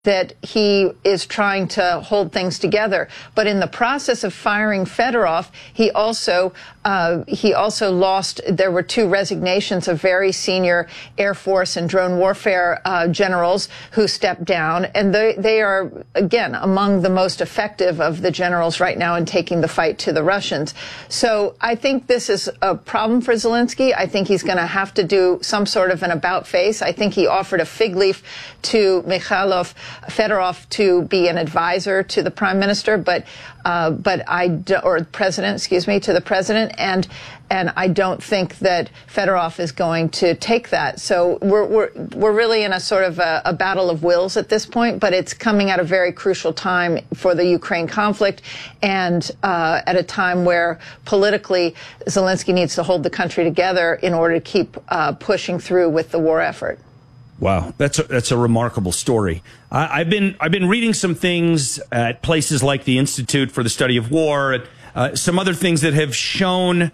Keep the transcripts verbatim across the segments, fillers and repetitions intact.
that he is trying to hold things together. But in the process of firing Fedorov, he also uh, he also lost. There were two resignations of very senior Air Force and drone warfare uh, generals who stepped down, and they they are again among the most effective of the generals right now in taking the fight to the Russians. So I think this is a problem for Zelensky. I think he's going to have to do some sort of an about face. I think he offered a fig leaf to Mikhailov Fedorov to be an advisor to the prime minister, but uh, but I do, or president, excuse me, to the president, and and I don't think that Fedorov is going to take that. So we're we're we're really in a sort of a, a battle of wills at this point, but it's coming at a very crucial time for the Ukraine conflict, and uh, at a time where politically Zelensky needs to hold the country together in order to keep uh, pushing through with the war effort. Wow, that's a, that's a remarkable story. I, I've been I've been reading some things at places like the Institute for the Study of War, and uh, some other things that have shown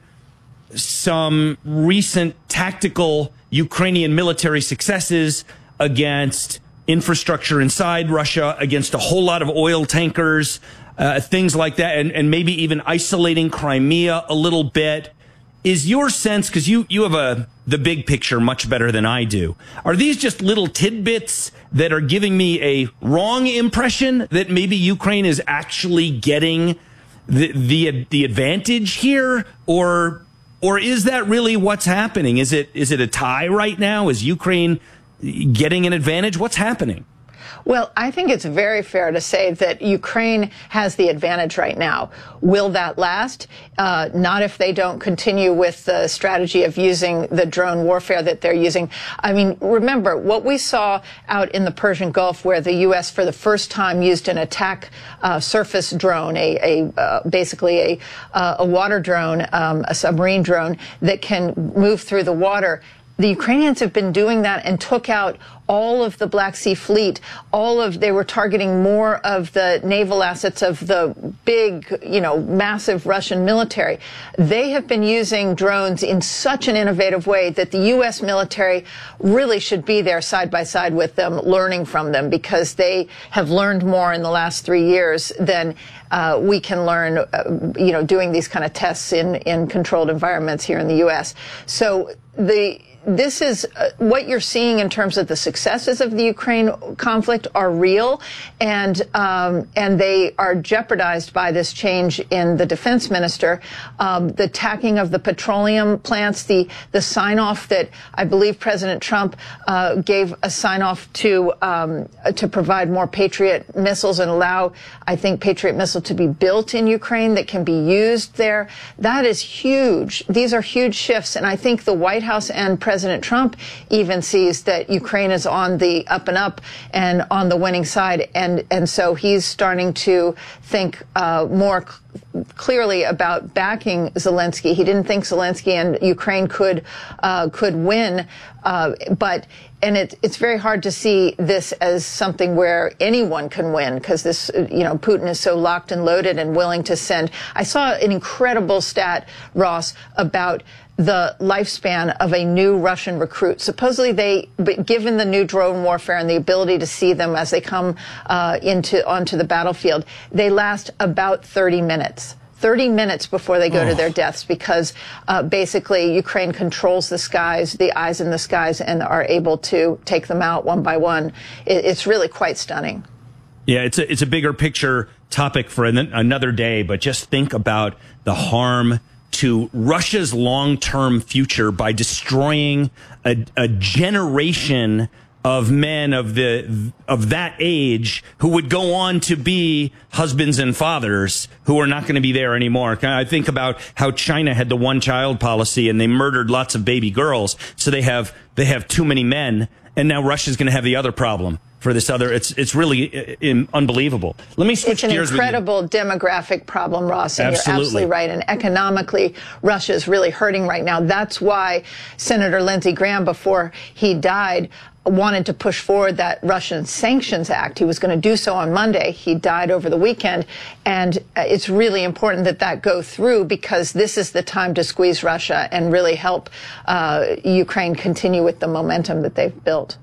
some recent tactical Ukrainian military successes against infrastructure inside Russia, against a whole lot of oil tankers, uh, things like that, and, and maybe even isolating Crimea a little bit. Is your sense, because you, you have a the big picture much better than I do, are these just little tidbits that are giving me a wrong impression that maybe Ukraine is actually getting the the, the advantage here, or or is that really what's happening? Is it is it a tie right now? Is Ukraine getting an advantage? What's happening? Well, I think it's very fair to say that Ukraine has the advantage right now. Will that last? Uh, not if they don't continue with the strategy of using the drone warfare that they're using. I mean, remember what we saw out in the Persian Gulf, where the U S for the first time used an attack uh, surface drone, a, a uh, basically a, uh, a water drone, um, a submarine drone that can move through the water. The Ukrainians have been doing that and took out all of the Black Sea Fleet. All of, they were targeting more of the naval assets of the big, you know, massive Russian military. They have been using drones in such an innovative way that the U S military really should be there side by side with them, learning from them, because they have learned more in the last three years than uh, we can learn, uh, you know, doing these kind of tests in, in controlled environments here in the U S. So the This is uh, what you're seeing in terms of the successes of the Ukraine conflict are real, and um, and they are jeopardized by this change in the defense minister. Um, the tacking of the petroleum plants, the the sign off that I believe President Trump uh, gave a sign off to um, to provide more Patriot missiles and allow, I think, Patriot missile to be built in Ukraine that can be used there. That is huge. These are huge shifts, and I think the White House and President President Trump even sees that Ukraine is on the up and up and on the winning side. And, and so he's starting to think uh, more cl- clearly about backing Zelensky. He didn't think Zelensky and Ukraine could uh, could win. Uh, but and it, it's very hard to see this as something where anyone can win, because this, you know, Putin is so locked and loaded and willing to send. I saw an incredible stat, Ross, about the lifespan of a new Russian recruit. Supposedly they, given the new drone warfare and the ability to see them as they come uh, into onto the battlefield, they last about thirty minutes. thirty minutes before they go oh. to their deaths, because uh, basically Ukraine controls the skies, the eyes in the skies, and are able to take them out one by one. It, it's really quite stunning. Yeah, it's a, it's a bigger picture topic for an, another day, but just think about the harm to Russia's long-term future by destroying a, a generation of men of the of that age who would go on to be husbands and fathers who are not going to be there anymore. I think about how China had the one-child policy and they murdered lots of baby girls, so they have they have too many men, and now Russia's going to have the other problem for this other. It's it's really uh, unbelievable. Let me switch gears. It's an incredible demographic problem, Ross, and absolutely. You're absolutely right. And economically, Russia is really hurting right now. That's why Senator Lindsey Graham, before he died, wanted to push forward that Russian Sanctions Act. He was going to do so on Monday. He died over the weekend. And it's really important that that go through, because this is the time to squeeze Russia and really help uh, Ukraine continue with the momentum that they've built.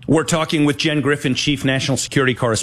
We're talking with Jen Griffin, Chief National Security Correspondent.